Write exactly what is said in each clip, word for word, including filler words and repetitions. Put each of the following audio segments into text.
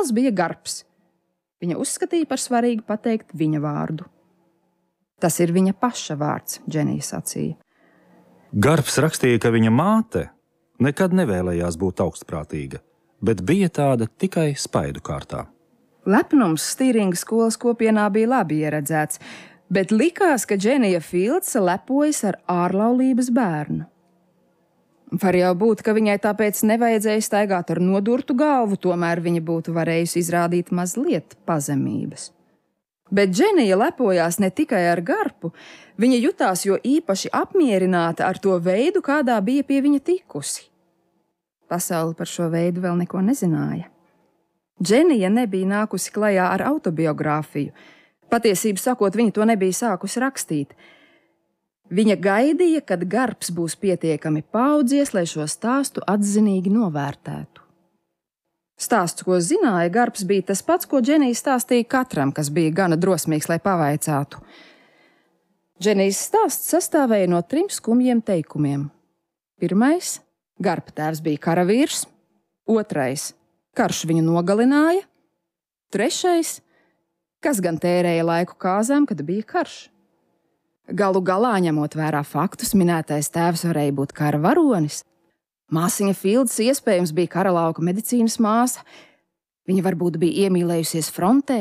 dēls bija Garbs. Viņa uzskatīja par svarīgu pateikt viņa vārdu. Tas ir viņa paša vārds, Dženija sacīja. Garbs rakstīja, ka viņa māte nekad nevēlējās būt augstprātīga, bet bija tāda tikai spaidu kārtā. Lepnums Stīringa skolas kopienā bija labi ieredzēts, bet likās, ka Dženija Fīldse lepojas ar ārlaulības bērnu. Var jau būt, ka viņai tāpēc nevajadzēja staigāt ar nodurtu galvu, tomēr viņa būtu varējusi izrādīt mazliet pazemības. Bet Dženija lepojās ne tikai ar Garpu, viņa jutās jo īpaši apmierināta ar to veidu, kādā bija pie viņa tikusi. Pasaule par šo veidu vēl neko nezināja. Dženija nebija nākusi klajā ar autobiogrāfiju. Patiesību sakot, viņa to nebija sākusi rakstīt. Viņa gaidīja, kad Garbs būs pietiekami paaudzies, lai šo stāstu atzinīgi novērtētu. Stāsts, ko zināja Garbs, bija tas pats, ko Dženija stāstīja katram, kas bija gana drosmīgs, lai pavaicātu. Dženijas stāsts sastāvēja no trim skumjiem teikumiem. Pirmais – Garba tēvs bija karavīrs. Otrais – karš viņu nogalināja. Trešais – kas gan tērēja laiku kāzām, kad bija karš. Galu galā, ņemot vērā faktus, minētais tēvs varēja būt kara varonis. Māsiņa Fīldse iespējams bija karalauka medicīnas māsa. Viņa varbūt bija iemīlējusies frontē.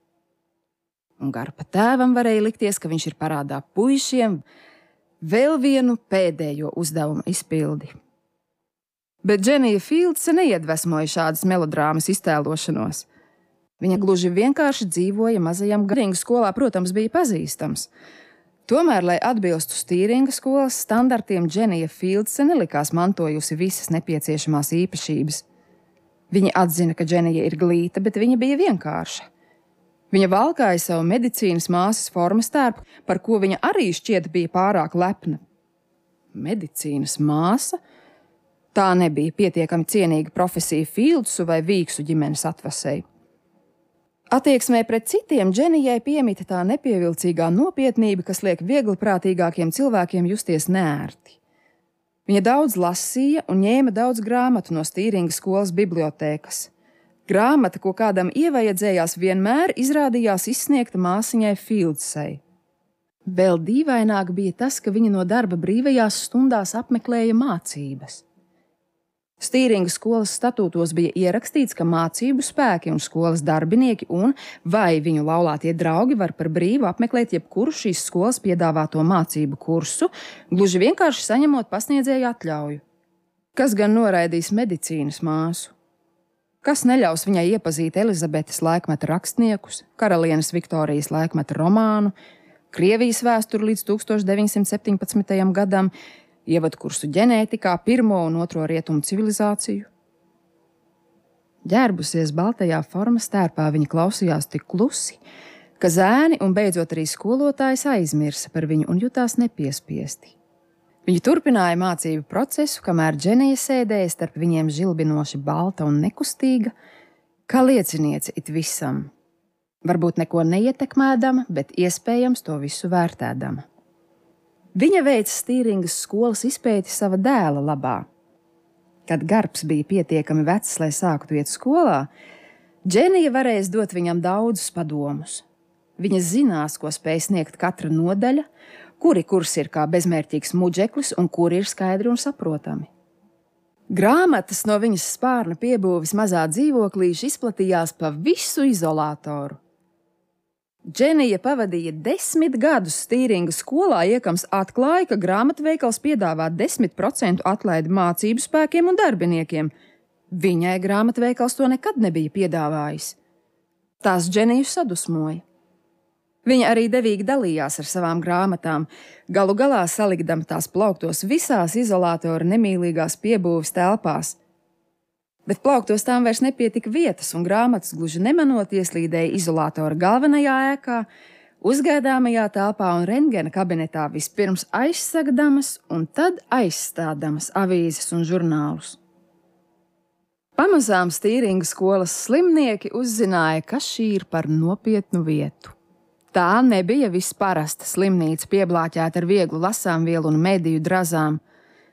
Un Garba tēvam varēja likties, ka viņš ir parādā puišiem vēl vienu pēdējo uzdevumu izpildi. Bet Dženija Fīldse neiedvesmoja šādas melodrāmas iztēlošanos. Viņa gluži vienkārši dzīvoja mazajam Stīringa skolā, protams, bija pazīstams. Tomēr, lai atbilstu Stīringa skolas standartiem, Dženija Fīldse nelikās mantojusi visas nepieciešamās īpašības. Viņa atzina, ka Dženija ir glīta, bet viņa bija vienkārša. Viņa valkāja savu medicīnas māsas formas tērpu, par ko viņa arī šķiet bija pārāk lepna. Medicīnas māsa? Tā nebija pietiekami cienīga profesija Fīldsu vai Vīksu ģimenes atvasei. Attieksmē pret citiem Dženijai piemita tā nepievilcīgā nopietnība, kas liek viegliprātīgākiem cilvēkiem justies neērti. Viņa daudz lasīja un ņēma daudz grāmatu no Stīringa skolas bibliotēkas. Grāmata, ko kādam ievajadzējās, vienmēr izrādījās izsniegta māsiņai Fīldsei. Vēl dīvaināk bija tas, ka viņa no darba brīvajās stundās apmeklēja mācības. Stīringa skolas statūtos bija ierakstīts, ka mācību spēki un skolas darbinieki un vai viņu laulātie draugi var par brīvu apmeklēt jebkuru šīs skolas piedāvāto mācību kursu, gluži vienkārši saņemot pasniedzēju atļauju. Kas gan noraidīs medicīnas māsu? Kas neļaus viņai iepazīt Elizabetes laikmeta rakstniekus, karalienes Viktorijas laikmeta romānu, Krievijas vēsturi līdz tūkstoš deviņsimt septiņpadsmitajam gadam, ievadkursu ģenētikā, pirmo un otro rietumu civilizāciju. Ģērbusies baltajā formas tērpā, viņa klausījās tik klusi, ka zēni un beidzot arī skolotājs aizmirsa par viņu un jutās nepiespiesti. Viņi turpināja mācību procesu, kamēr Dženija sēdēja starp viņiem žilbinoši balta un nekustīga, kā lieciniece it visam. Varbūt neko neietekmēdama, bet iespējams to visu vērtēdama. Viņa veica Stīringas skolas izpēti sava dēla labā. Kad Garbs bija pietiekami vecs, lai sāktu iet skolā, Dženija varēs dot viņam daudzus padomus. Viņa zinās, ko spēj sniegt katra nodaļa, kuri kursi ir kā bezmērķīgs muģeklis un kuri ir skaidri un saprotami. Grāmatas no viņas spārna piebūves mazā dzīvoklīša izplatījās pa visu izolātoru. Dženija pavadīja desmit gadus Stīringa skolā, iekams atklāja, ka grāmatveikals piedāvā desmit procentu atlaidi mācību spēkiem un darbiniekiem. Viņai grāmatveikals to nekad nebija piedāvājis. Tās Dženiju sadusmoja. Viņa arī devīgi dalījās ar savām grāmatām, galu galā salikdama tās plauktos visās izolātora nemīlīgās piebūves telpās. Bet plauktos tām vairs nepietika vietas, un grāmatas gluži nemanot ieslīdēja izolātora galvenajā ēkā, uzgaidāmajā telpā un rentgena kabinetā vispirms aizsagdamas un tad aizstādamas avīzes un žurnālus. Pamazām Stīringa skolas slimnieki uzzināja, ka šī ir par nopietnu vietu. Tā nebija visparasta slimnīca pieblāķēta ar vieglu lasāmvielu un mediju drazām.